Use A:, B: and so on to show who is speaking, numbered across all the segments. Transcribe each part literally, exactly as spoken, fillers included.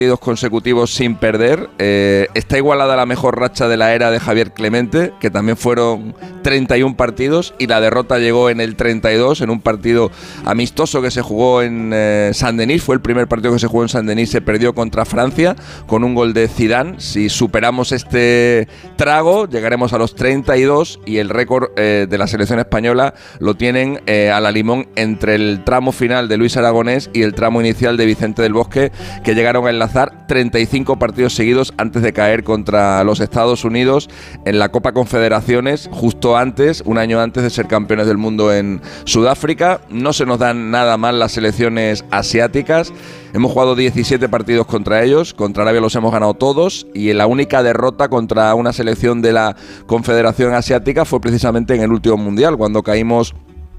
A: consecutivos sin perder. Eh, está igualada la mejor racha de la era de Javier Clemente, que también fueron treinta y un partidos, y la derrota llegó en el treinta y dos, en un partido amistoso que se jugó en eh, Saint-Denis. Fue el primer partido que se jugó en Saint-Denis, se perdió contra Francia con un gol de Zidane. Si superamos este trago, llegaremos a los treinta y dos, y el récord eh, de la selección española lo tienen eh, a la limón entre el tramo final de Luis Aragonés y el tramo inicial de Vicente del Bosque, que llegaron a enlazar treinta y cinco partidos seguidos antes de caer contra los Estados Unidos en la Copa Confederaciones, justo antes, un año antes de ser campeones del mundo en Sudáfrica. No se nos dan nada mal las selecciones asiáticas. Hemos jugado diecisiete partidos contra ellos, contra Arabia los hemos ganado todos, y la única derrota contra una selección de la Confederación Asiática fue precisamente en el último Mundial, cuando caímos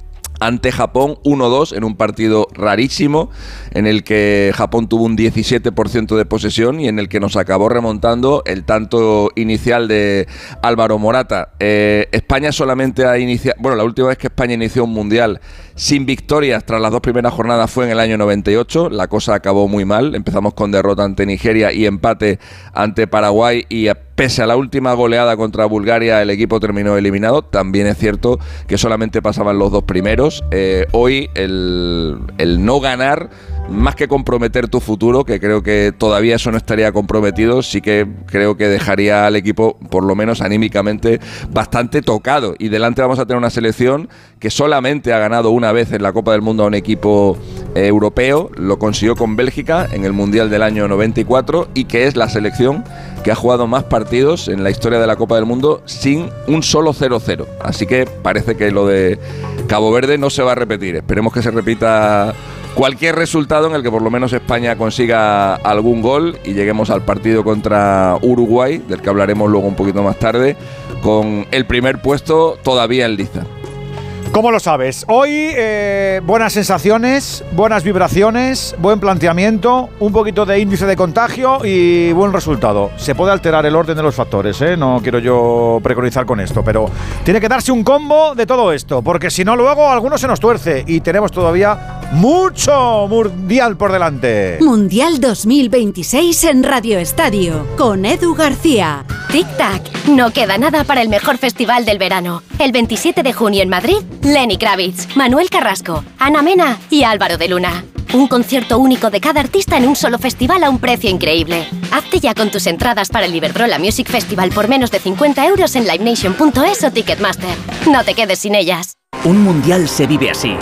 A: ante Japón uno dos en un partido rarísimo, en el que Japón tuvo un diecisiete por ciento de posesión y en el que nos acabó remontando el tanto inicial de Álvaro Morata. Eh, España solamente ha iniciado, bueno, la última vez que España inició un mundial sin victorias tras las dos primeras jornadas fue en el año noventa y ocho. La cosa acabó muy mal. Empezamos con derrota ante Nigeria y empate ante Paraguay, y pese a la última goleada contra Bulgaria, el equipo terminó eliminado. También es cierto que solamente pasaban los dos primeros. Eh, hoy el, el no ganar, más que comprometer tu futuro, que creo que todavía eso no estaría comprometido, sí que creo que dejaría al equipo, por lo menos anímicamente, bastante tocado. Y delante vamos a tener una selección que solamente ha ganado una vez en la Copa del Mundo a un equipo eh, europeo. Lo consiguió con Bélgica en el Mundial del año noventa y cuatro, y que es la selección que ha jugado más partidos en la historia de la Copa del Mundo sin un solo cero cero. Así que parece que lo de Cabo Verde no se va a repetir. Esperemos que se repita cualquier resultado en el que por lo menos España consiga algún gol y lleguemos al partido contra Uruguay, del que hablaremos luego un poquito más tarde, con el primer puesto todavía en liza.
B: ¿Cómo lo sabes? Hoy eh, buenas sensaciones, buenas vibraciones, buen planteamiento, un poquito de índice de contagio y buen resultado. Se puede alterar el orden de los factores, ¿eh? No quiero yo preconizar con esto, pero tiene que darse un combo de todo esto, porque si no luego alguno se nos tuerce y tenemos todavía mucho mundial por delante.
C: Mundial dos mil veintiséis en Radio Estadio, con Edu García.
D: Tic-tac, no queda nada para el mejor festival del verano. El veintisiete de junio en Madrid, Lenny Kravitz, Manuel Carrasco, Ana Mena y Álvaro de Luna. Un concierto único de cada artista en un solo festival a un precio increíble. Hazte ya con tus entradas para el Iberdrola Music Festival por menos de cincuenta euros en live nation punto es o Ticketmaster. No te quedes sin ellas.
E: Un mundial se vive así.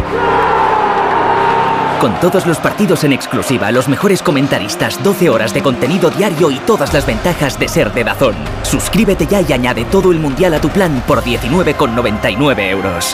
E: Con todos los partidos en exclusiva, los mejores comentaristas, doce horas de contenido diario y todas las ventajas de ser de DAZN. Suscríbete ya y añade todo el mundial a tu plan por diecinueve con noventa y nueve euros.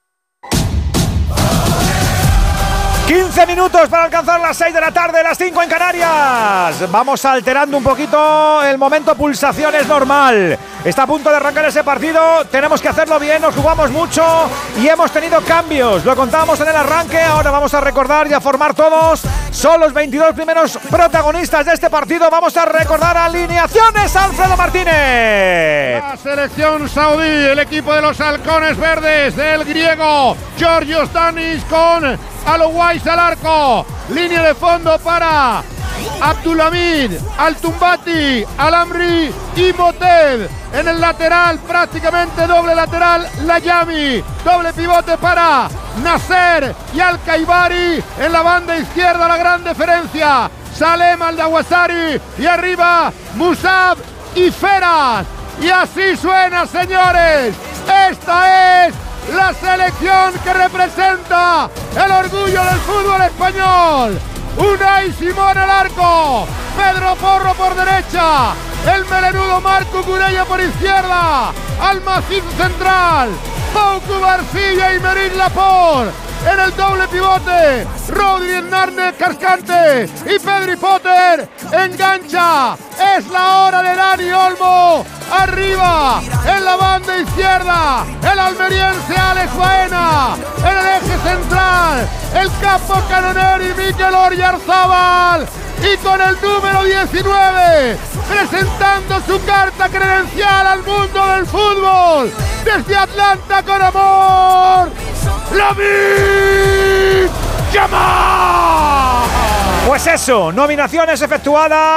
B: quince minutos para alcanzar las seis de la tarde, las cinco en Canarias. Vamos alterando un poquito el momento, pulsación es normal. Está a punto de arrancar ese partido, tenemos que hacerlo bien, nos jugamos mucho y hemos tenido cambios. Lo contábamos en el arranque, ahora vamos a recordar y a formar todos. Son los veintidós primeros protagonistas de este partido. Vamos a recordar alineaciones, Alfredo Martínez.
F: La selección saudí, el equipo de los halcones verdes, del griego Georgios Danis con Alouais al arco. Línea de fondo para Abdulhamid, Al-Tumbati, Al-Amri y Moted. En el lateral, prácticamente doble lateral, Layami. Doble pivote para Nasser y Al-Kaibari. En la banda izquierda la gran diferencia, Salem Al-Dawasari. Y arriba, Musab y Feras. Y así suena, señores. Esta es la selección que representa el orgullo del fútbol español. Unai Simón al arco, Pedro Porro por derecha, el melenudo Marco Curella por izquierda, Almacid central, Pau Cubarsilla y Merin Laporte. En el doble pivote, Rodri Narne Cascante y Pedri Potter engancha. Es la hora de Dani Olmo. Arriba, en la banda izquierda, el almeriense Alex Baena. En el eje central, el capo Canoneri Mikel Oyarzabal. Y con el número diecinueve, presentando su carta credencial al mundo del fútbol, desde Atlanta con amor, Lamine Yamal.
B: Pues eso, nominaciones efectuadas.